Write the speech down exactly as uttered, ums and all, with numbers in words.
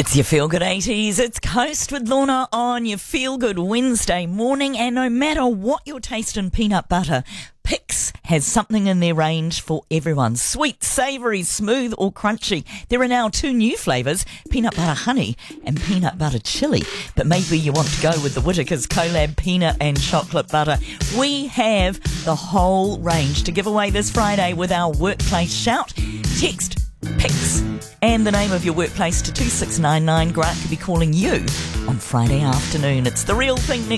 It's your Feel Good eighties. It's Coast with Lorna on your Feel Good Wednesday morning. And no matter what your taste in peanut butter, Pix has something in their range for everyone. Sweet, savoury, smooth or crunchy. There are now two new flavours, peanut butter honey and peanut butter chili. But maybe you want to go with the Whittaker's Collab peanut and chocolate butter. We have the whole range to give away this Friday with our workplace shout. Text Pix and the name of your workplace to two six nine nine. Grant could be calling you on Friday afternoon. It's The Real Thing next.